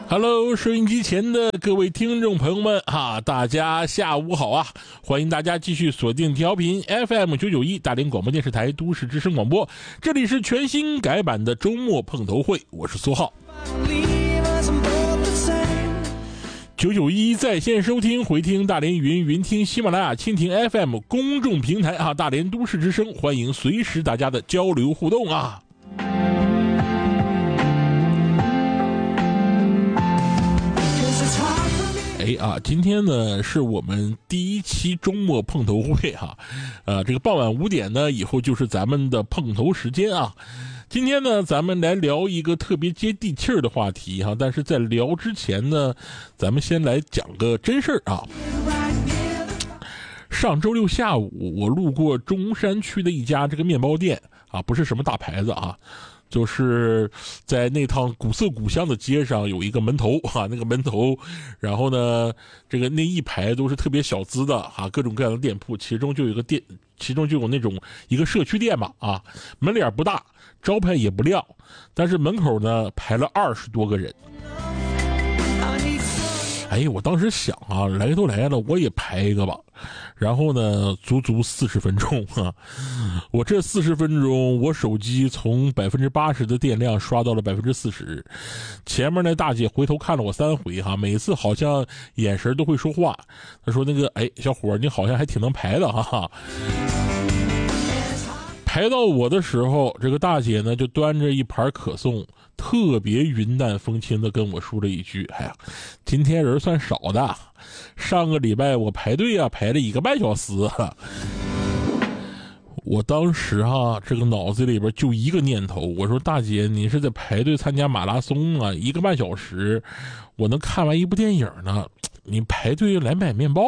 Hello， 收音机前的各位听众朋友们大家下午好啊！欢迎大家继续锁定调频 FM991 大连广播电视台都市之声广播，这里是全新改版的周末碰头会，我是苏浩。991在线收听回听大连语音云听喜马拉雅蜻蜓 FM 公众平台大连都市之声，欢迎随时大家的交流互动啊！今天呢是我们第一期周末碰头会这个傍晚5点呢以后就是咱们的碰头时间啊。今天呢咱们来聊一个特别接地气儿的话题但是在聊之前呢，咱们先来讲个真事儿啊。上周六下午我路过中山区的一家这个面包店不是什么大牌子就是在那趟古色古香的街上有一个门头那个门头，然后呢这个那一排都是特别小资的各种各样的店铺，其中就有那种一个社区店吧门脸不大，招牌也不亮，但是门口呢排了20多个人。我当时想来都来了，我也排一个吧。然后呢足40分钟我这40分钟我手机从80%的电量刷到了40%，前面那大姐回头看了我3回每次好像眼神都会说话。她说那个小伙你好像还挺能排的排到我的时候，这个大姐呢就端着一盘可颂，特别云淡风轻的跟我说了一句：今天人算少的，上个礼拜我排队排了1个半小时。我当时这个脑子里边就一个念头，我说大姐你是在排队参加马拉松1个半小时我能看完一部电影呢，你排队来买面包？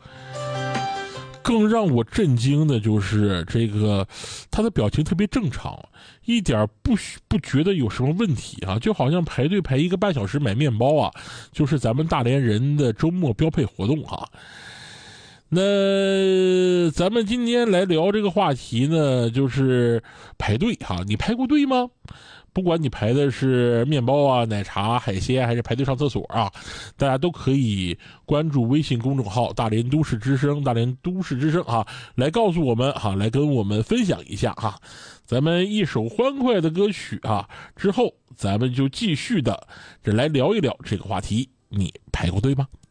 更让我震惊的就是这个他的表情特别正常，一点不觉得有什么问题就好像排队排1个半小时买面包就是咱们大连人的周末标配活动那咱们今天来聊这个话题呢，就是排队你排过队吗？不管你排的是面包奶茶、海鲜，还是排队上厕所大家都可以关注微信公众号大连都市之声，大连都市之声来告诉我们来跟我们分享一下咱们一首欢快的歌曲之后咱们就继续的来聊一聊这个话题，你排过队吗？